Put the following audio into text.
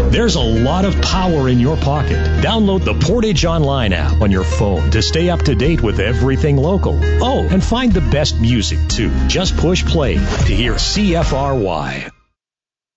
There's a lot of power in your pocket. Download the Portage Online app on your phone to stay up to date with everything local. Oh, and find the best music, too. Just push play to hear CFRY.